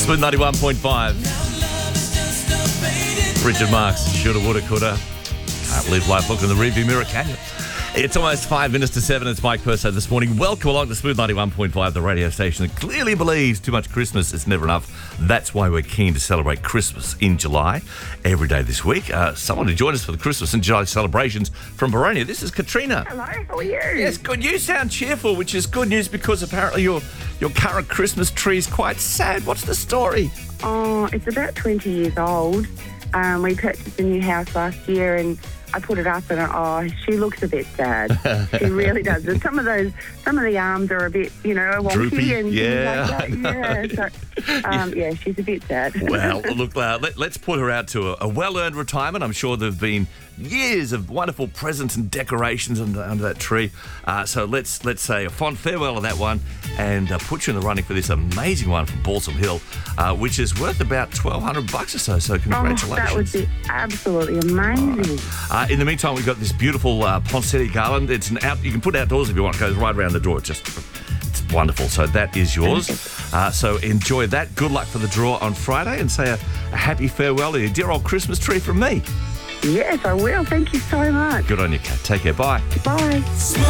Split 91.5. Richard Marx, shoulda, woulda, coulda. Can't live life looking in the rearview mirror, can you? It's almost 5 minutes to 7. It's Mike Purso this morning. Welcome along to Smooth 91.5, the radio station that clearly believes too much Christmas is never enough. That's why we're keen to celebrate Christmas in July every day this week. Someone to join us for the Christmas and July celebrations from Boronia. This is Katrina. Hello, how are you? Yes, good. You sound cheerful, which is good news because apparently your current Christmas tree is quite sad. What's the story? Oh, it's about 20 years old. We purchased a new house last year and I put it up and she looks a bit sad. She really does. And some of the arms are a bit, wonky. Droopy, and yeah. things like that. Yeah, she's a bit sad. Well, look, let's put her out to a well-earned retirement. I'm sure there have been years of wonderful presents and decorations under that tree. So let's say a fond farewell to that one and put you in the running for this amazing one from Balsam Hill, which is worth about $1,200 or so. So congratulations. Oh, that would be absolutely amazing. In the meantime, we've got this beautiful poinsettia garland. You can put outdoors if you want. It goes right around the door. It's wonderful. So that is yours. So enjoy that. Good luck for the draw on Friday and say a happy farewell to your dear old Christmas tree from me. Yes, I will. Thank you so much. Good on you, Kat. Take care. Bye. Bye.